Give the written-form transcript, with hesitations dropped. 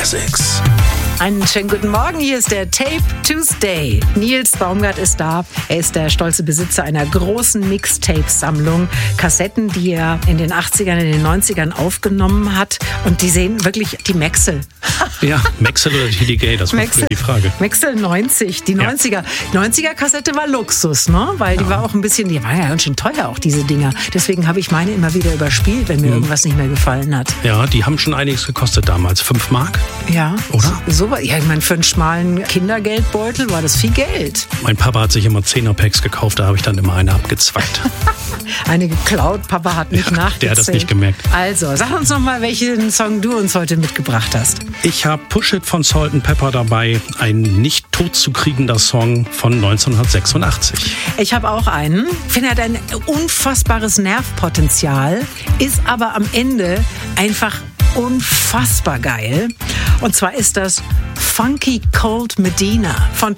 6. Einen schönen guten Morgen, hier ist der Tape Tuesday. Nils Baumgart ist da. Er ist der stolze Besitzer einer großen Mixtape-Sammlung. Kassetten, die er in den 80ern, in den 90ern aufgenommen hat. Und die sehen wirklich die Maxell. Ja, Maxell oder TDK, das war die Frage. Maxell 90, die 90er. Ja. 90er-Kassette war Luxus, ne? Weil die war auch ein bisschen, die war ja ganz schön teuer, auch diese Dinger. Deswegen habe ich meine immer wieder überspielt, wenn mir irgendwas nicht mehr gefallen hat. Ja, die haben schon einiges gekostet damals. 5 Mark? Ja. Oder? Ja, ich meine, für einen schmalen Kindergeldbeutel war das viel Geld. Mein Papa hat sich immer 10er-Packs gekauft, da habe ich dann immer eine abgezwackt. Eine geklaut, Papa hat nicht nachgezählt. Der hat das nicht gemerkt. Also, sag uns noch mal, welchen Song du uns heute mitgebracht hast. Ich habe Push It von Salt&Pepper dabei, ein nicht totzukriegender Song von 1986. Ich habe auch einen. Ich finde, er hat ein unfassbares Nervpotenzial, ist aber am Ende einfach unfassbar geil. Und zwar ist das Funky Cold Medina von